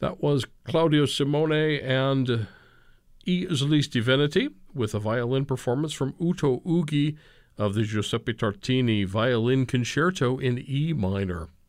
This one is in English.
That was Claudio Simone and I Isolis Divinity with a violin performance from Uto Ughi of the Giuseppe Tartini Violin Concerto in E minor.